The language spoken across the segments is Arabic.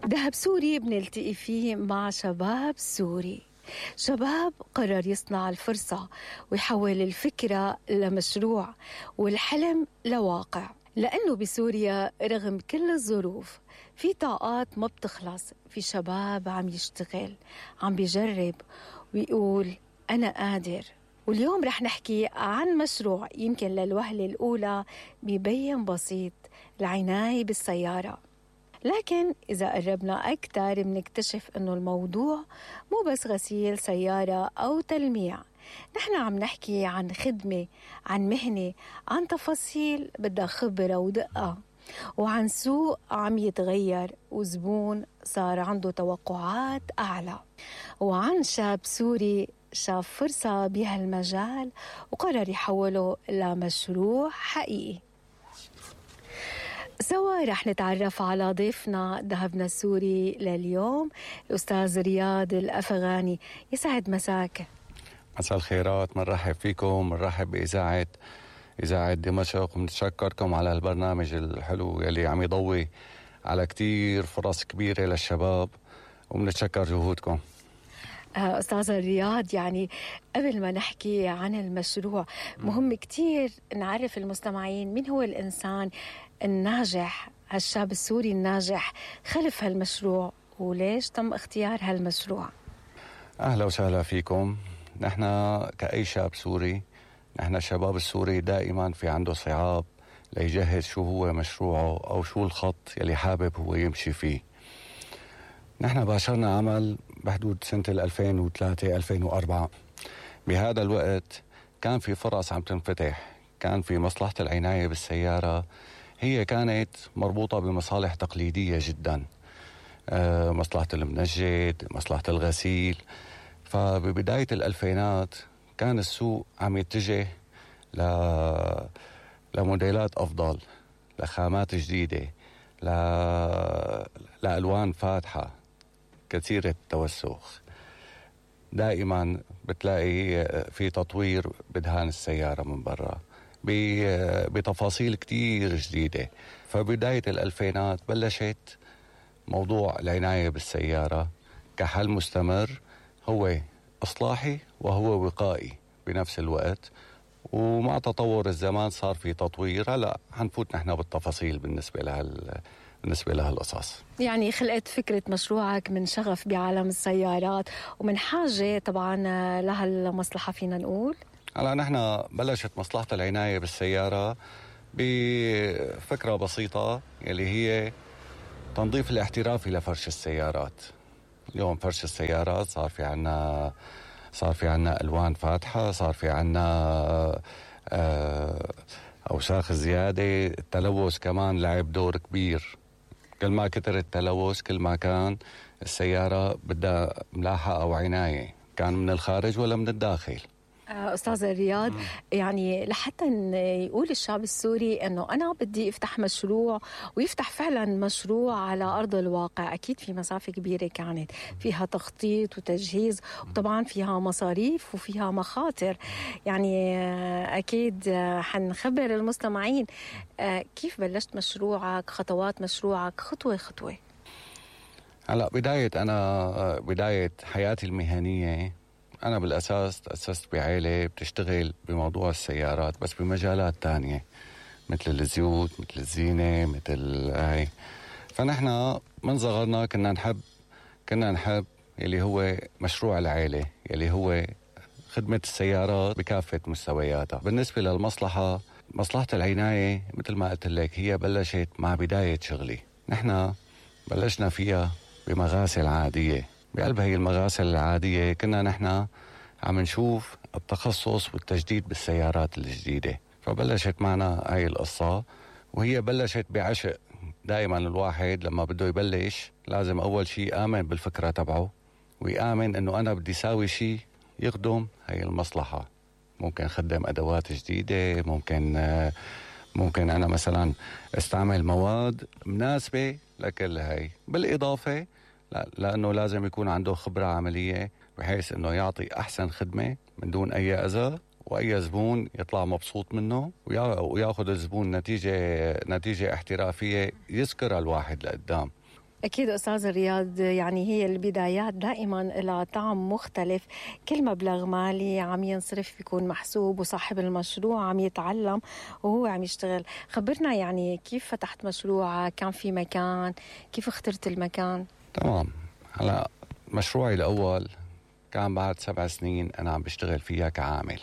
دهب سوري بنلتقي فيه مع شباب سوري، شباب قرر يصنع الفرصة ويحول الفكرة لمشروع والحلم لواقع. لأنه بسوريا رغم كل الظروف في طاقات ما بتخلص، في شباب عم يشتغل، عم بيجرب ويقول أنا قادر. واليوم رح نحكي عن مشروع يمكن للوهلة الأولى بيبين بسيط، العناية بالسيارة. لكن إذا قربنا أكتر بنكتشف أنه الموضوع مو بس غسيل سيارة أو تلميع، نحن عم نحكي عن خدمة، عن مهنة، عن تفاصيل بدها خبرة ودقة، وعن سوق عم يتغير وزبون صار عنده توقعات أعلى، وعن شاب سوري شاف فرصة بهالمجال وقرر يحوله لمشروع حقيقي. سوا رح نتعرف على ضيفنا ذهبنا السوري لليوم، الأستاذ رياض الأفغاني. يسعد مساك. مساء الخيرات، مرحب فيكم، مرحب بإذاعة دمشق، ومتشكركم على البرنامج الحلو يلي عم يضوي على كتير فرص كبيرة للشباب، ومنتشكر جهودكم. أستاذ رياض، يعني قبل ما نحكي عن المشروع مهم كتير نعرف المستمعين مين هو الإنسان الناجح، هالشاب السوري الناجح خلف هالمشروع، وليش تم اختيار هالمشروع. أهلا وسهلا فيكم. نحن كأي شاب سوري، نحن الشباب السوري دائما في عنده صعاب ليجهز شو هو مشروعه أو شو الخط يلي حابب هو يمشي فيه. نحن باشرنا عمل بحدود سنة 2003-2004. بهذا الوقت كان في فرص عم تنفتح، كان في مصلحة العناية بالسيارة، هي كانت مربوطة بمصالح تقليدية جدا، مصلحة المنجد، مصلحة الغسيل. فببداية الألفينات كان السوق عم يتجه لموديلات أفضل، لخامات جديدة، لألوان فاتحة كثيرة التوسخ. دائما بتلاقي في تطوير بدهان السيارة من برا بتفاصيل كتير جديدة. فبداية الألفينات بلشت موضوع العناية بالسيارة كحل مستمر، هو إصلاحي وهو وقائي بنفس الوقت. ومع تطور الزمان صار في تطوير. هلا حنفوت نحن بالتفاصيل بالنسبة لهالقصص. يعني خلقت فكرة مشروعك من شغف بعالم السيارات ومن حاجة طبعا لهالمصلحة، فينا نقول. هلا نحن بلشت مصلحة العناية بالسيارة بفكرة بسيطة يلي هي تنظيف الاحترافي لفرش السيارات. اليوم فرش السيارات صار في عنا ألوان فاتحة، صار في عنا أوساخ زيادة، التلوث كمان لعب دور كبير. كل ما كتر التلوث كل ما كان السيارة بدها ملاحة أو عناية، كان من الخارج ولا من الداخل. أستاذ رياض، يعني لحتى يقول الشعب السوري أنه أنا بدي أفتح مشروع ويفتح فعلا مشروع على أرض الواقع، أكيد في مسافة كبيرة كانت فيها تخطيط وتجهيز، وطبعا فيها مصاريف وفيها مخاطر. يعني أكيد حنخبر المستمعين كيف بلشت مشروعك، خطوات مشروعك خطوة خطوة. هلأ بداية حياتي المهنية، أنا بالأساس تأسست بعائلة بتشتغل بموضوع السيارات بس بمجالات تانية، مثل الزيوت، مثل الزينة، مثل هاي. فنحن من صغرنا كنا نحب يلي هو مشروع العائلة، يلي هو خدمة السيارات بكافة مستوياتها. بالنسبة للمصلحة، مصلحة العناية مثل ما قلت لك هي بلشت مع بداية شغلي. نحن بلشنا فيها بمغاسل عادية. بقلب هي المغاسل العادية كنا نحن عم نشوف التخصص والتجديد بالسيارات الجديدة. فبلشت معنا هاي القصة، وهي بلشت بعشق. دائما الواحد لما بده يبلش لازم أول شيء آمن بالفكرة تبعه، ويآمن أنه أنا بدي ساوي شيء يخدم هاي المصلحة. ممكن خدم أدوات جديدة، ممكن أنا مثلا استعمل مواد مناسبة لكل هاي، بالإضافة لأنه لازم يكون عنده خبرة عملية بحيث أنه يعطي أحسن خدمة من دون أي أذى، وأي زبون يطلع مبسوط منه وياخذ الزبون نتيجة احترافية يذكرها الواحد لقدام. أكيد أستاذ رياض، يعني هي البدايات دائما لها طعم مختلف. كل مبلغ مالي عم ينصرف بيكون محسوب، وصاحب المشروع عم يتعلم وهو عم يشتغل. خبرنا يعني كيف فتحت مشروعك؟ كان في مكان؟ كيف اخترت المكان؟ تمام. هلا مشروعي الأول كان بعد 7 سنين أنا عم بشتغل فيها كعامل،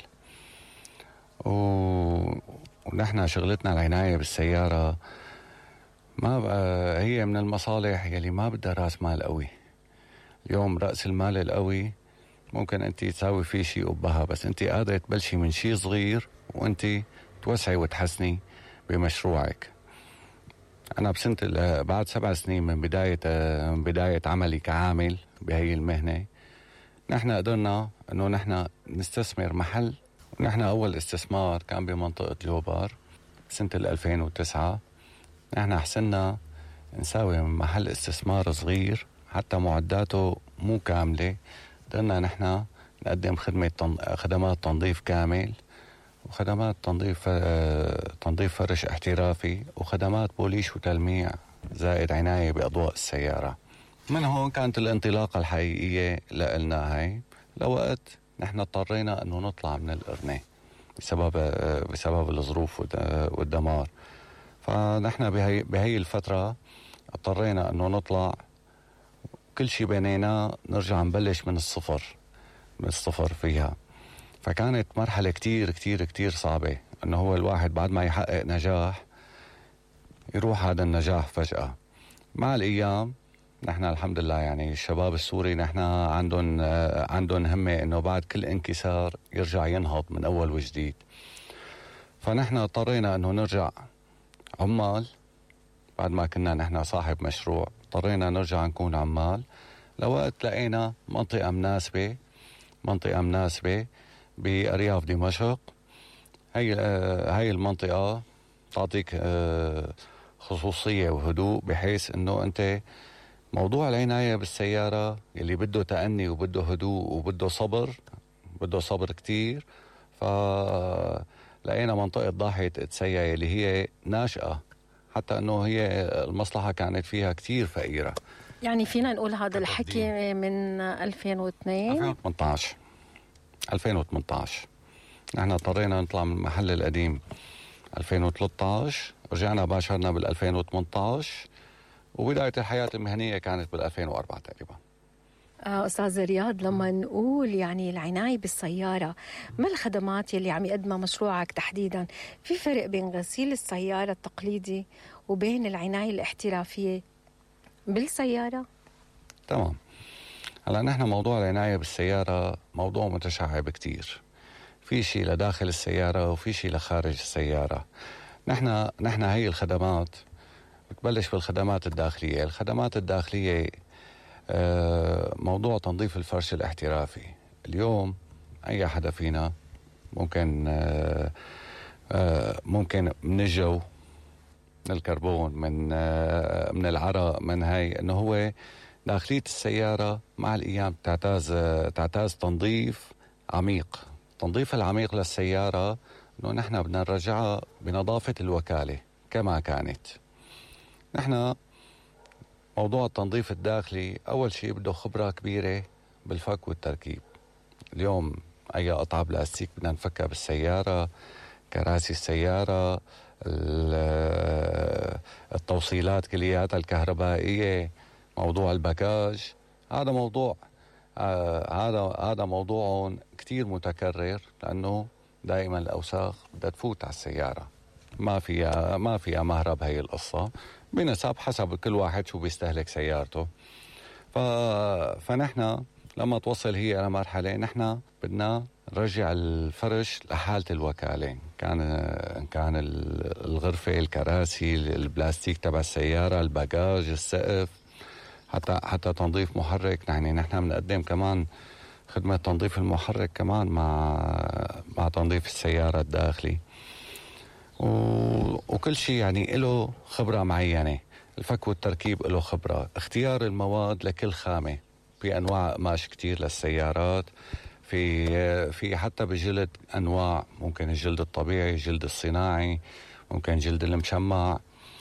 ونحن شغلتنا العناية بالسيارة ما بقى هي من المصالح يلي ما بدها راس مال قوي. اليوم رأس المال القوي ممكن أنت تساوي فيه شيء قبها، بس أنت قادرة تبلشي من شيء صغير وأنت توسعي وتحسني بمشروعك. أنا بعد 7 سنين من بداية عملي كعامل بهي المهنة، نحن قدرنا أنه نحن نستثمر محل. ونحن أول استثمار كان بمنطقة جوبار سنة 2009. نحن حسنا نساوي محل استثمار صغير حتى معداته مو كاملة. قدرنا نحن نقدم خدمات تنظيف كامل، وخدمات تنظيف فرش احترافي، وخدمات بوليش وتلميع، زائد عناية بأضواء السيارة. من هون كانت الانطلاقة الحقيقية لنا هاي. لوقت نحن اضطرينا أنه نطلع من القرنة بسبب الظروف والدمار. فنحن بهي الفترة اضطرينا أنه نطلع، كل شيء بيننا نرجع نبلش من الصفر فيها. فكانت مرحلة كتير كتير كتير صعبة، أنه هو الواحد بعد ما يحقق نجاح يروح هذا النجاح فجأة. مع الأيام نحن الحمد لله يعني الشباب السوري نحن عندهم همة أنه بعد كل انكسار يرجع ينهض من أول وجديد. فنحن اضطرينا أنه نرجع عمال. بعد ما كنا نحن صاحب مشروع اضطرينا نرجع نكون عمال، لوقت لقينا منطقة مناسبة بأرياف دمشق. هاي المنطقة تعطيك خصوصية وهدوء، بحيث انه انت موضوع العناية بالسيارة اللي بده تأني وبده هدوء وبده صبر كتير. فلقينا منطقة ضاحية تسيا اللي هي ناشئة، حتى انه هي المصلحة كانت فيها كتير فقيرة. يعني فينا نقول هذا الحكي من 2018 نحن اضطرينا نطلع من المحل القديم 2013، رجعنا باشرنا بال 2018، وبداية الحياة المهنية كانت بال 2004 تقريبا. أستاذ رياض، لما نقول يعني العناية بالسيارة، ما الخدمات يلي عم يقدمها مشروعك تحديدا؟ في فرق بين غسيل السيارة التقليدي وبين العناية الاحترافية بالسيارة؟ تمام. هلا نحن موضوع العناية بالسيارة موضوع متشعب كتير، في شيء لداخل السيارة وفي شيء لخارج السيارة. نحن هي الخدمات بتبلش بالخدمات الداخلية. الخدمات الداخلية موضوع تنظيف الفرش الاحترافي. اليوم أي حدا فينا ممكن من الجو، من الكربون، من العرق، من هاي، انه هو داخلية السيارة مع الأيام تعتاز تنظيف عميق. التنظيف العميق للسيارة انه نحن بدنا نرجعها بنظافة الوكالة كما كانت. نحن موضوع التنظيف الداخلي أول شيء بده خبرة كبيرة بالفك والتركيب. اليوم أي قطعة بلاستيك بدنا نفكها بالسيارة، كراسي السيارة، التوصيلات كلياتها الكهربائية، موضوع الباكاج، هذا موضوع كتير متكرر، لأنه دائما الأوساخ بدها تفوت على السيارة. ما فيها مهرب هي القصة، بنسب حسب كل واحد شو بيستهلك سيارته. فنحن لما توصل هي إلى مرحلة نحن بدنا نرجع الفرش لحالة الوكالة، كان الغرفة، الكراسي، البلاستيك تبع السيارة، الباجاج، السقف، حتى تنظيف محرك. يعني نحن بنقدم كمان خدمة تنظيف المحرك كمان مع تنظيف السيارة الداخلي. وكل شيء يعني له خبرة معينة. الفك والتركيب له خبرة، اختيار المواد لكل خامة، في أنواع قماش كتير للسيارات، في حتى بجلد أنواع، ممكن الجلد الطبيعي، الجلد الصناعي، ممكن جلد المشمع.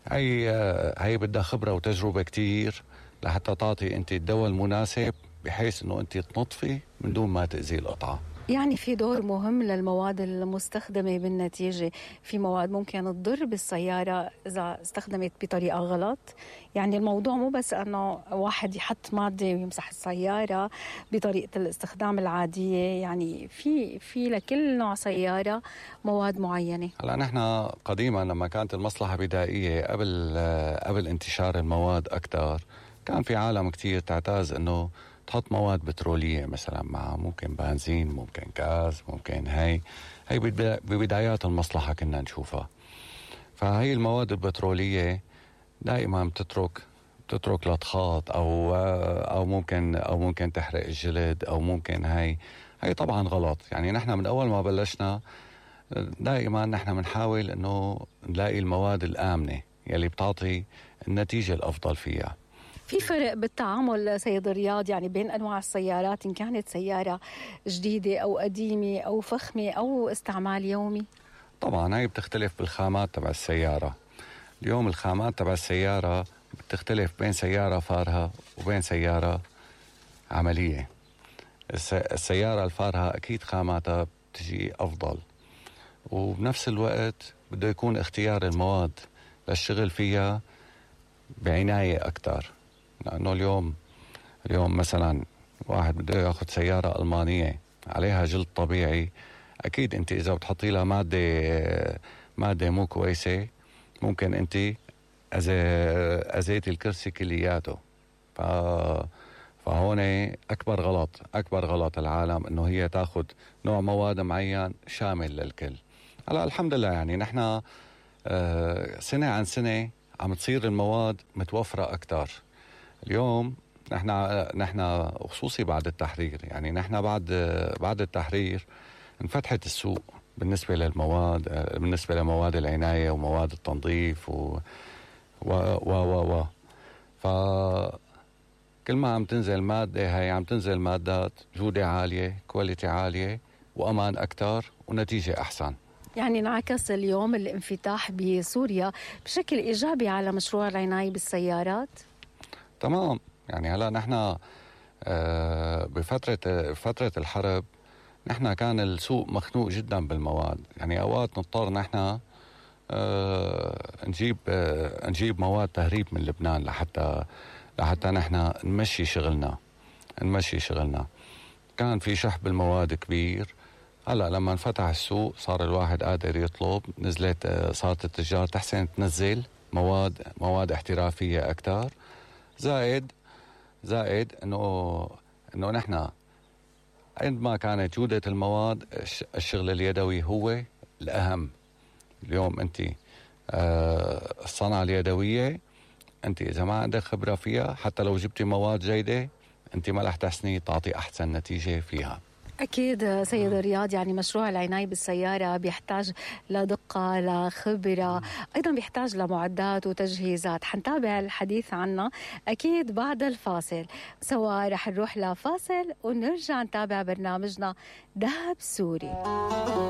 هي بدها خبرة وتجربة كتير لحتى تعطي أنت الدواء المناسب بحيث أنه أنت تنطفي من دون ما تأذي القطعة. يعني في دور مهم للمواد المستخدمة بالنتيجة. في مواد ممكن تضر بالسيارة إذا استخدمت بطريقة غلط. يعني الموضوع مو بس أنه واحد يحط مادة ويمسح السيارة بطريقة الاستخدام العادية، يعني في لكل نوع سيارة مواد معينة. هلا نحن قديما لما كانت المصلحة بدائية قبل انتشار المواد أكثر، كان في عالم كتير تعتاز أنه تحط مواد بترولية مثلا مع ممكن بنزين، ممكن غاز، ممكن هي ببدايات المصلحة كنا نشوفها. فهي المواد البترولية دائما بتترك لطخات أو ممكن تحرق الجلد، أو ممكن هي طبعا غلط. يعني نحن من أول ما بلشنا دائما نحن بنحاول أنه نلاقي المواد الآمنة يلي بتعطي النتيجة الأفضل فيها. في فرق بالتعامل سيد رياض يعني بين أنواع السيارات، إن كانت سيارة جديدة أو قديمة أو فخمة أو استعمال يومي؟ طبعا هي بتختلف بالخامات تبع السيارة. اليوم الخامات تبع السيارة بتختلف بين سيارة فارهة وبين سيارة عملية. السيارة الفارهة أكيد خاماتها بتجي أفضل، وبنفس الوقت بده يكون اختيار المواد للشغل فيها بعناية أكتر. لأنه اليوم مثلا واحد بده ياخذ سيارة ألمانية عليها جلد طبيعي، أكيد أنت إذا بتحطي لها مادة مو كويسة ممكن أنت أذيتي الكرسي كلياته. فهون أكبر غلط العالم إنه هي تاخذ نوع مواد معين شامل للكل. هلا الحمد لله يعني نحن سنة عن سنة عم تصير المواد متوفرة أكتر. اليوم نحن خصوصي بعد التحرير، يعني نحن بعد التحرير انفتحت السوق بالنسبة لمواد العناية ومواد التنظيف فكل ما عم تنزل مادة هي عم تنزل مادات جودة عالية، كواليتي عالية، وأمان أكتر ونتيجة أحسن. يعني انعكس اليوم الانفتاح بسوريا بشكل إيجابي على مشروع العناية بالسيارات؟ تمام. يعني هلا نحن بفترة الحرب نحن كان السوق مخنوق جدا بالمواد. يعني أوقات نضطر نحن نجيب مواد تهريب من لبنان لحتى نحن نمشي شغلنا. كان في شح بالمواد كبير. هلا لما انفتح السوق صار الواحد قادر يطلب، صارت التجار تحسن تنزل مواد احترافية أكتر. زائد انه نحن عندما كانت جودة المواد الشغل اليدوي هو الأهم. اليوم أنت الصنعة اليدوية أنت إذا ما عندك خبرة فيها حتى لو جبتي مواد جيدة أنت ما رح تحسني تعطي أحسن نتيجة فيها. أكيد سيد رياض، يعني مشروع العناية بالسيارة بيحتاج لدقة، لخبرة، أيضا بيحتاج لمعدات وتجهيزات. حنتابع الحديث عنها أكيد بعد الفاصل. سوا رح نروح لفاصل ونرجع نتابع برنامجنا دهب سوري.